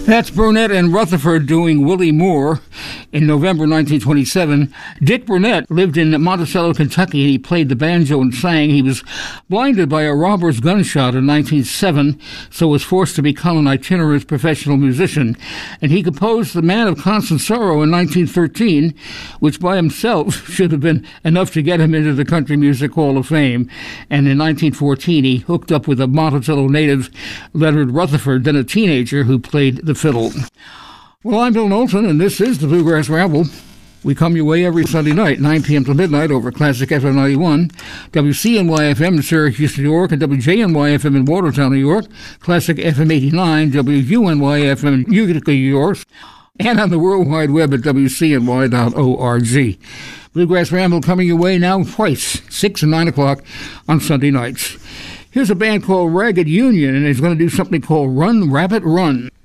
That's Burnett and Rutherford doing Willie Moore in November 1927. Dick Burnett lived in Monticello, Kentucky, and he played the banjo and sang. He was blinded by a robber's gunshot in 1907, so was forced to become an itinerant professional musician. And he composed The Man of Constant Sorrow in 1913, which by himself should have been enough to get him into the Country Music Hall of Fame. And in 1914, he hooked up with a Monticello native, Leonard Rutherford, then a teenager, who played the fiddle. Well, I'm Bill Knowlton, and this is the Bluegrass Ramble. We come your way every Sunday night, 9 p.m. to midnight, over Classic FM 91, WCNY-FM in Syracuse, New York, and WJNY-FM in Watertown, New York, Classic FM 89, WUNY-FM in Utica, New York, and on the World Wide Web at WCNY.org. Bluegrass Ramble coming your way now twice, 6 and 9 o'clock on Sunday nights. Here's a band called Ragged Union, and it's going to do something called Run, Rabbit, Run.